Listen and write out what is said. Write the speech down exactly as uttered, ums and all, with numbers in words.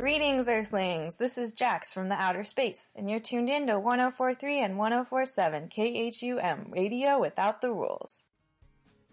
Greetings, Earthlings! This is Jax from the outer space, and you're tuned in to one oh four point three and one oh four point seven K H U M Radio Without the Rules.